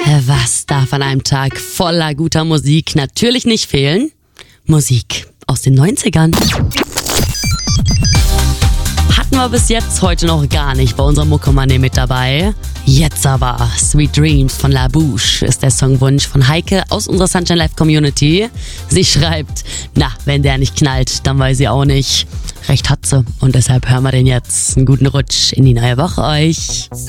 Was darf an einem Tag voller guter Musik natürlich nicht fehlen? Musik aus den 90ern. Hatten wir bis jetzt heute noch gar nicht bei unserem Mucke-Money mit dabei. Jetzt aber Sweet Dreams von La Bouche ist der Songwunsch von Heike aus unserer Sunshine Live Community. Sie schreibt, wenn der nicht knallt, dann weiß sie auch nicht. Recht hat sie und deshalb hören wir den jetzt. Einen guten Rutsch in die neue Woche euch.